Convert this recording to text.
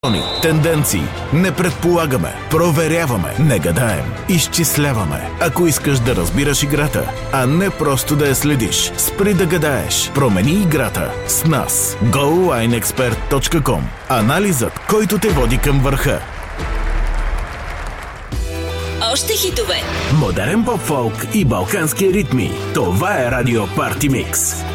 Тенденции. Не предполагаме, проверяваме, не гадаем, изчисляваме. Ако искаш да разбираш играта, а не просто да я следиш, спри да гадаеш. Промени играта с нас. GoLineExpert.com. Анализът, който те води към върха. Още хитове. Модерен поп-фолк и балкански ритми. Това е Радио Парти Микс.